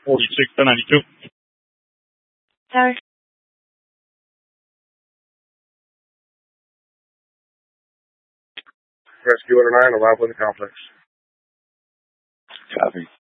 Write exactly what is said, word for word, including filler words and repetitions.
forty-six to ninety-two. Tower. Rescue one oh nine, arrival in the complex. Copy.